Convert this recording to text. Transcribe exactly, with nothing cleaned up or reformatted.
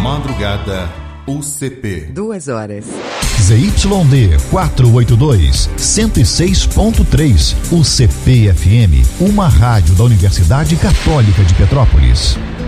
Madrugada U C P. Duas horas. Z Y D quatrocentos e oitenta e dois, cento e seis ponto três. U C P F M, uma rádio da Universidade Católica de Petrópolis.